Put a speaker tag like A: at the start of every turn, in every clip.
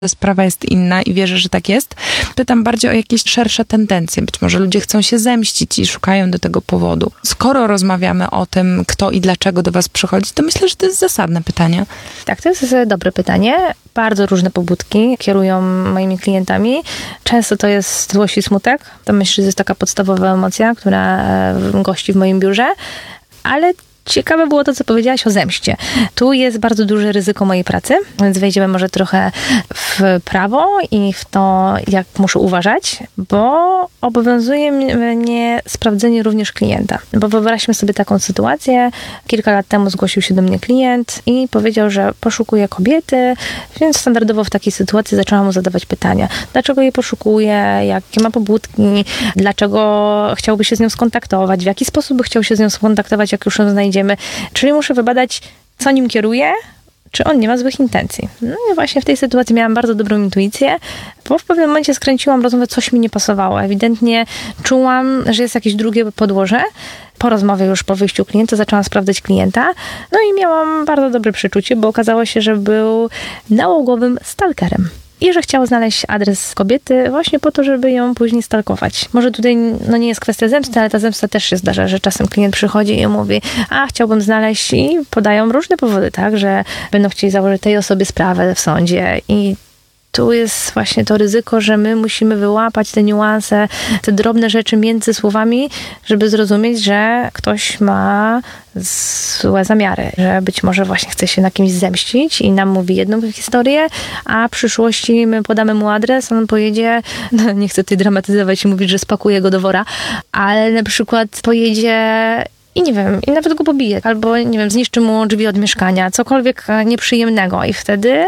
A: sprawa jest inna i wierzę, że tak jest. Pytam bardziej o jakieś szersze tendencje. Być może ludzie chcą się zemścić i szukają do tego powodu. Skoro rozmawiamy o tym, kto i dlaczego do was przychodzi, to myślę, że to jest zasadne pytanie.
B: Tak, to jest dobre pytanie. Bardzo różne pobudki kierują moimi klientami. Często to jest złość i smutek. To myślę, że to jest taka podstawowa emocja, która gości w moim biurze. Ale ciekawe było to, co powiedziałaś o zemście. Tu jest bardzo duże ryzyko mojej pracy, więc wejdziemy może trochę w prawo i w to, jak muszę uważać, bo obowiązuje mnie sprawdzenie również klienta. Bo wyobraźmy sobie taką sytuację. Kilka lat temu zgłosił się do mnie klient i powiedział, że poszukuje kobiety, więc standardowo w takiej sytuacji zaczęłam mu zadawać pytania. Dlaczego jej poszukuje, jakie ma pobudki, dlaczego chciałby się z nią skontaktować, w jaki sposób by chciał się z nią skontaktować, jak już ją znajdziemy. Czyli muszę wybadać, co nim kieruje, czy on nie ma złych intencji. No i właśnie w tej sytuacji miałam bardzo dobrą intuicję, bo w pewnym momencie skręciłam rozmowę, coś mi nie pasowało. Ewidentnie czułam, że jest jakieś drugie podłoże. Po rozmowie już po wyjściu klienta zaczęłam sprawdzać klienta. No i miałam bardzo dobre przeczucie, bo okazało się, że był nałogowym stalkerem. I że chciał znaleźć adres kobiety właśnie po to, żeby ją później stalkować. Może tutaj nie jest kwestia zemsty, ale ta zemsta też się zdarza, że czasem klient przychodzi i mówi, chciałbym znaleźć i podają różne powody, tak, że będą chcieli założyć tej osobie sprawę w sądzie i tu jest właśnie to ryzyko, że my musimy wyłapać te niuanse, te drobne rzeczy między słowami, żeby zrozumieć, że ktoś ma złe zamiary, że być może właśnie chce się na kimś zemścić i nam mówi jedną historię, a w przyszłości my podamy mu adres, on pojedzie, nie chcę tutaj dramatyzować i mówić, że spakuje go do wora, ale na przykład pojedzie i nie wiem, i nawet go pobije, albo nie wiem, zniszczy mu drzwi od mieszkania, cokolwiek nieprzyjemnego i wtedy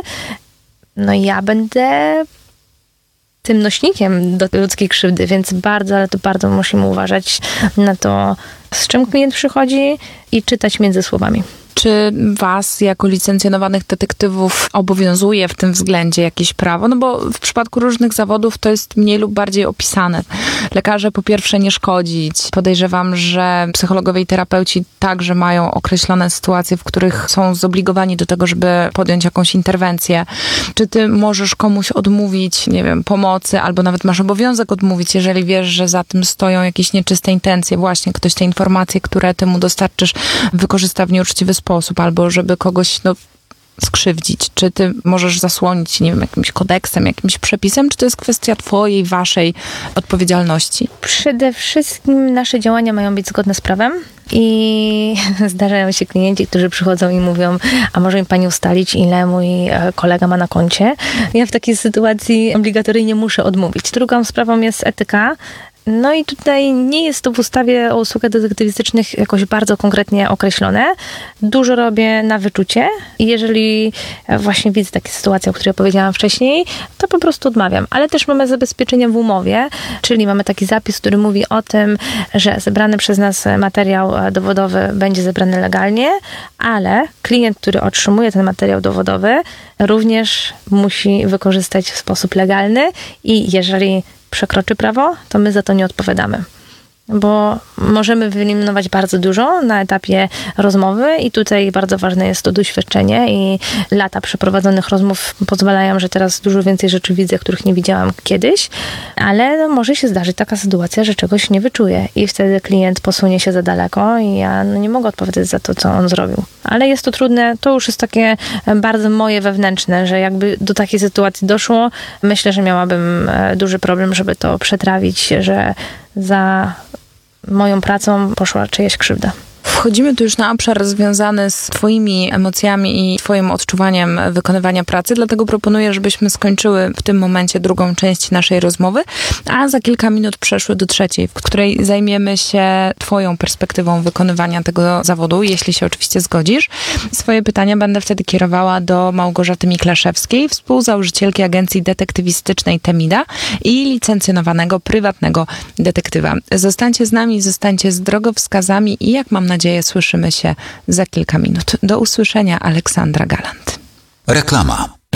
B: ja będę tym nośnikiem do ludzkiej krzywdy, więc bardzo, ale to bardzo musimy uważać na to, z czym klient przychodzi i czytać między słowami.
A: Czy was, jako licencjonowanych detektywów, obowiązuje w tym względzie jakieś prawo? No bo w przypadku różnych zawodów to jest mniej lub bardziej opisane. Lekarze po pierwsze nie szkodzić. Podejrzewam, że psychologowie i terapeuci także mają określone sytuacje, w których są zobligowani do tego, żeby podjąć jakąś interwencję. Czy ty możesz komuś odmówić, nie wiem, pomocy, albo nawet masz obowiązek odmówić, jeżeli wiesz, że za tym stoją jakieś nieczyste intencje, właśnie ktoś te informacje, które ty mu dostarczysz, wykorzysta w nieuczciwy sposób, albo żeby kogoś skrzywdzić. Czy ty możesz zasłonić, nie wiem, jakimś kodeksem, jakimś przepisem, czy to jest kwestia twojej, waszej odpowiedzialności?
B: Przede wszystkim nasze działania mają być zgodne z prawem i zdarzają się klienci, którzy przychodzą i mówią, a może mi pani ustalić, ile mój kolega ma na koncie? Ja w takiej sytuacji obligatoryjnie muszę odmówić. Drugą sprawą jest etyka. No i tutaj nie jest to w ustawie o usługach detektywistycznych jakoś bardzo konkretnie określone. Dużo robię na wyczucie i jeżeli właśnie widzę takie sytuacje, o której opowiedziałam wcześniej, to po prostu odmawiam. Ale też mamy zabezpieczenie w umowie, czyli mamy taki zapis, który mówi o tym, że zebrany przez nas materiał dowodowy będzie zebrany legalnie, ale klient, który otrzymuje ten materiał dowodowy, również musi wykorzystać w sposób legalny i jeżeli przekroczy prawo, to my za to nie odpowiadamy. Bo możemy wyeliminować bardzo dużo na etapie rozmowy i tutaj bardzo ważne jest to doświadczenie i lata przeprowadzonych rozmów pozwalają, że teraz dużo więcej rzeczy widzę, których nie widziałam kiedyś, ale może się zdarzyć taka sytuacja, że czegoś nie wyczuję i wtedy klient posunie się za daleko i ja nie mogę odpowiadać za to, co on zrobił. Ale jest to trudne, to już jest takie bardzo moje wewnętrzne, że jakby do takiej sytuacji doszło, myślę, że miałabym duży problem, żeby to przetrawić, że za moją pracą poszła czyjaś krzywda.
A: Wchodzimy tu już na obszar związany z twoimi emocjami i twoim odczuwaniem wykonywania pracy, dlatego proponuję, żebyśmy skończyły w tym momencie drugą część naszej rozmowy, a za kilka minut przeszły do trzeciej, w której zajmiemy się twoją perspektywą wykonywania tego zawodu, jeśli się oczywiście zgodzisz. Swoje pytania będę wtedy kierowała do Małgorzaty Miklaszewskiej, współzałożycielki agencji detektywistycznej Temida i licencjonowanego prywatnego detektywa. Zostańcie z nami, zostańcie z drogowskazami i jak mam nadzieję, słyszymy się za kilka minut. Do usłyszenia, Aleksandra Galant.
C: Reklama.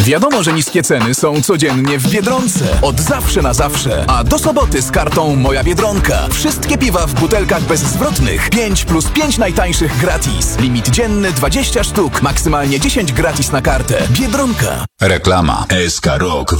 C: Wiadomo, że niskie ceny są codziennie w Biedronce. Od zawsze na zawsze. A do soboty z kartą Moja Biedronka. Wszystkie piwa w butelkach bezzwrotnych. 5+5 najtańszych gratis. Limit dzienny 20 sztuk. Maksymalnie 10 gratis na kartę. Biedronka.
D: Reklama. SK Rok